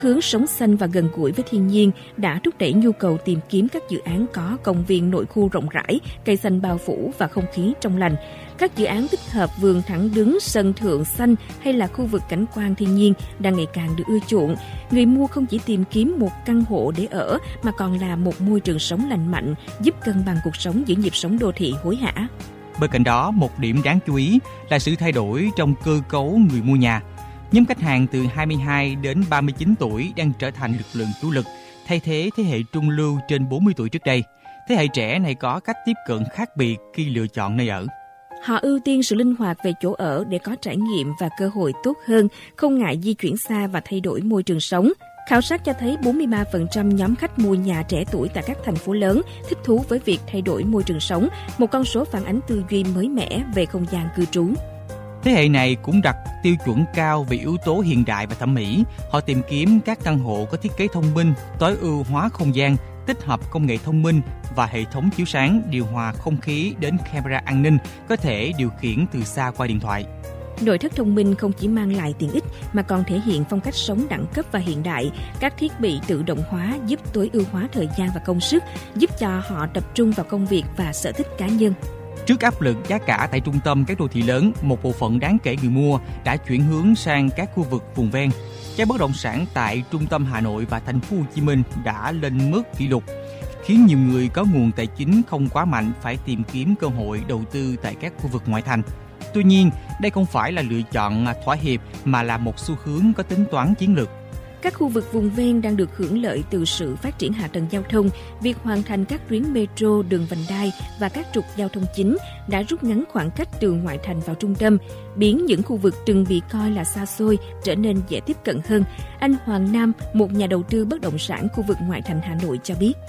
Hướng sống xanh và gần gũi với thiên nhiên đã thúc đẩy nhu cầu tìm kiếm các dự án có công viên nội khu rộng rãi, cây xanh bao phủ và không khí trong lành. Các dự án tích hợp vườn thẳng đứng, sân thượng xanh hay là khu vực cảnh quan thiên nhiên đang ngày càng được ưa chuộng. Người mua không chỉ tìm kiếm một căn hộ để ở mà còn là một môi trường sống lành mạnh, giúp cân bằng cuộc sống giữa nhịp sống đô thị hối hả. Bên cạnh đó, một điểm đáng chú ý là sự thay đổi trong cơ cấu người mua nhà. Nhóm khách hàng từ 22 đến 39 tuổi đang trở thành lực lượng chủ lực, thay thế thế hệ trung lưu trên 40 tuổi trước đây. Thế hệ trẻ này có cách tiếp cận khác biệt khi lựa chọn nơi ở. Họ ưu tiên sự linh hoạt về chỗ ở để có trải nghiệm và cơ hội tốt hơn, không ngại di chuyển xa và thay đổi môi trường sống. Khảo sát cho thấy 43% nhóm khách mua nhà trẻ tuổi tại các thành phố lớn thích thú với việc thay đổi môi trường sống, một con số phản ánh tư duy mới mẻ về không gian cư trú. Thế hệ này cũng đặt tiêu chuẩn cao về yếu tố hiện đại và thẩm mỹ. Họ tìm kiếm các căn hộ có thiết kế thông minh, tối ưu hóa không gian, tích hợp công nghệ thông minh và hệ thống chiếu sáng, điều hòa không khí đến camera an ninh có thể điều khiển từ xa qua điện thoại. Nội thất thông minh không chỉ mang lại tiện ích mà còn thể hiện phong cách sống đẳng cấp và hiện đại. Các thiết bị tự động hóa giúp tối ưu hóa thời gian và công sức, giúp cho họ tập trung vào công việc và sở thích cá nhân. Trước áp lực giá cả tại trung tâm các đô thị lớn, một bộ phận đáng kể người mua đã chuyển hướng sang các khu vực vùng ven. Giá bất động sản tại trung tâm Hà Nội và thành phố Hồ Chí Minh đã lên mức kỷ lục, khiến nhiều người có nguồn tài chính không quá mạnh phải tìm kiếm cơ hội đầu tư tại các khu vực ngoại thành. Tuy nhiên, đây không phải là lựa chọn thỏa hiệp mà là một xu hướng có tính toán chiến lược. Các khu vực vùng ven đang được hưởng lợi từ sự phát triển hạ tầng giao thông. Việc hoàn thành các tuyến metro, đường vành đai và các trục giao thông chính đã rút ngắn khoảng cách từ ngoại thành vào trung tâm, biến những khu vực từng bị coi là xa xôi trở nên dễ tiếp cận hơn. Anh Hoàng Nam, một nhà đầu tư bất động sản khu vực ngoại thành Hà Nội cho biết.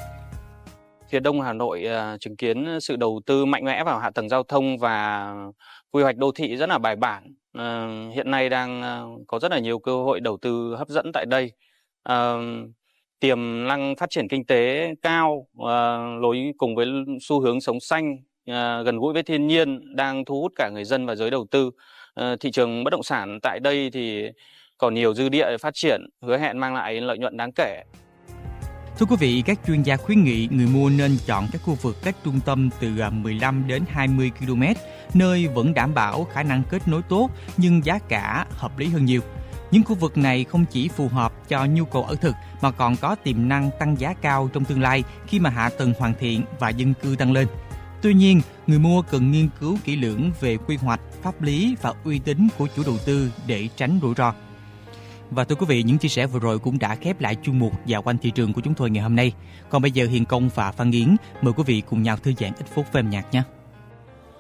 Phía Đông Hà Nội chứng kiến sự đầu tư mạnh mẽ vào hạ tầng giao thông và quy hoạch đô thị rất là bài bản. Hiện nay đang có rất là nhiều cơ hội đầu tư hấp dẫn tại đây. Tiềm năng phát triển kinh tế cao, lối cùng với xu hướng sống xanh, gần gũi với thiên nhiên đang thu hút cả người dân và giới đầu tư. Thị trường bất động sản tại đây thì còn nhiều dư địa để phát triển, hứa hẹn mang lại lợi nhuận đáng kể. Thưa quý vị, các chuyên gia khuyến nghị người mua nên chọn các khu vực cách trung tâm từ 15 đến 20 km, nơi vẫn đảm bảo khả năng kết nối tốt nhưng giá cả hợp lý hơn nhiều. Những khu vực này không chỉ phù hợp cho nhu cầu ở thực mà còn có tiềm năng tăng giá cao trong tương lai khi mà hạ tầng hoàn thiện và dân cư tăng lên. Tuy nhiên, người mua cần nghiên cứu kỹ lưỡng về quy hoạch, pháp lý và uy tín của chủ đầu tư để tránh rủi ro. Và thưa quý vị, những chia sẻ vừa rồi cũng đã khép lại chuyên mục Dạo quanh thị trường của chúng tôi ngày hôm nay. Còn bây giờ Hiền Công và Phan Yến mời quý vị cùng nhau thư giãn ít phút với âm nhạc nhé.